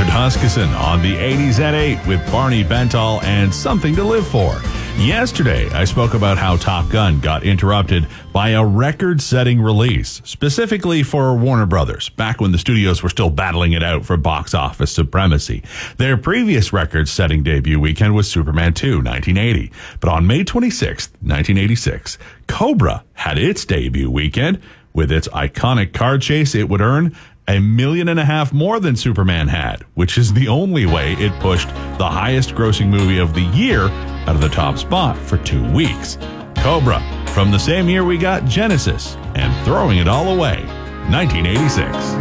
Howard Huskisson on the 80s at 8 with Barney Bentall and Something to Live For. Yesterday, I spoke about how Top Gun got interrupted by a record-setting release, specifically for Warner Brothers, back when the studios were still battling it out for box office supremacy. Their previous record-setting debut weekend was Superman 2, 1980. But on May 26, 1986, Cobra had its debut weekend. With its iconic car chase, it would earn $1.5 million more than Superman had, which is the only way it pushed the highest grossing movie of the year out of the top spot for 2 weeks. Cobra, from the same year we got Genesis and Throwing It All Away, 1986.